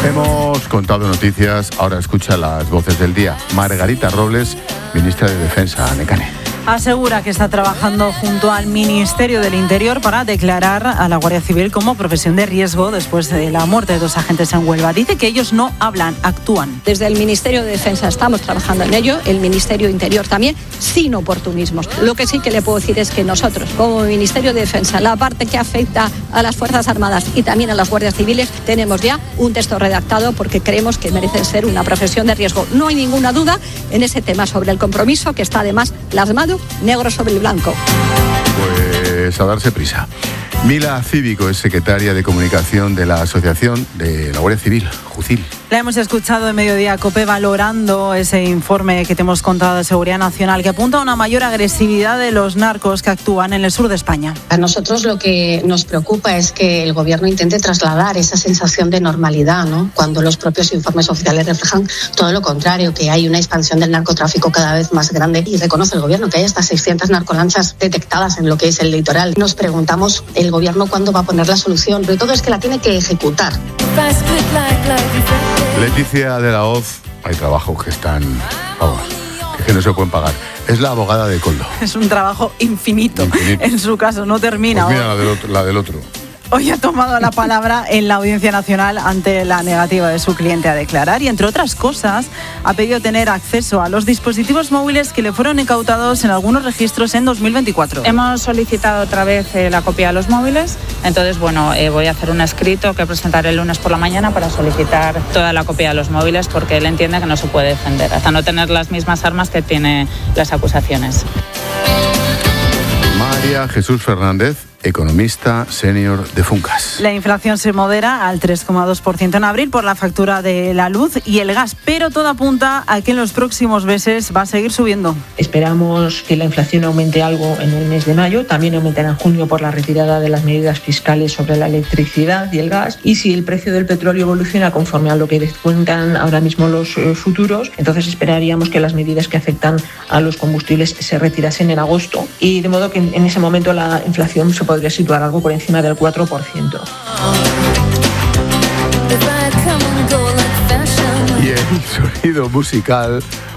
Hemos contado noticias, ahora escucha las voces del día. Margarita Robles, ministra de Defensa, Nekane. Asegura que está trabajando junto al Ministerio del Interior para declarar a la Guardia Civil como profesión de riesgo después de la muerte de 2 agentes en Huelva. Dice que ellos no hablan, actúan. Desde el Ministerio de Defensa estamos trabajando en ello, el Ministerio de Interior también, sin oportunismos. Lo que sí que le puedo decir es que nosotros, como Ministerio de Defensa, la parte que afecta a las Fuerzas Armadas y también a las Guardias Civiles, tenemos ya un texto redactado porque creemos que merece ser una profesión de riesgo. No hay ninguna duda en ese tema sobre el compromiso que está además plasmado negro sobre el blanco. Pues a darse prisa. Mila Cívico es secretaria de Comunicación de la Asociación de la Guardia Civil, JUCIL. La hemos escuchado en Mediodía COPE valorando ese informe que te hemos contado de Seguridad Nacional que apunta a una mayor agresividad de los narcos que actúan en el sur de España. A nosotros lo que nos preocupa es que el gobierno intente trasladar esa sensación de normalidad, ¿no? Cuando los propios informes oficiales reflejan todo lo contrario, que hay una expansión del narcotráfico cada vez más grande y reconoce el gobierno que hay hasta 600 narcolanchas detectadas en lo que es el litoral. Nos preguntamos el gobierno cuándo va a poner la solución, pero todo es que la tiene que ejecutar. Leticia de la Hoz, hay trabajos que están, vamos, que no se pueden pagar. Es la abogada de Coldo. Es un trabajo infinito. En su caso no termina. Pues mira la del otro. Hoy ha tomado la palabra en la Audiencia Nacional ante la negativa de su cliente a declarar y, entre otras cosas, ha pedido tener acceso a los dispositivos móviles que le fueron incautados en algunos registros en 2024. Hemos solicitado otra vez la copia de los móviles, entonces, voy a hacer un escrito que presentaré el lunes por la mañana para solicitar toda la copia de los móviles porque él entiende que no se puede defender hasta no tener las mismas armas que tiene las acusaciones. María Jesús Fernández, economista senior de Funcas. La inflación se modera al 3,2% en abril por la factura de la luz y el gas, pero todo apunta a que en los próximos meses va a seguir subiendo. Esperamos que la inflación aumente algo en el mes de mayo, también aumentará en junio por la retirada de las medidas fiscales sobre la electricidad y el gas, y si el precio del petróleo evoluciona conforme a lo que descuentan ahora mismo los futuros, entonces esperaríamos que las medidas que afectan a los combustibles se retirasen en agosto, y de modo que en ese momento la inflación se podría situar algo por encima del 4%. Y el sonido musical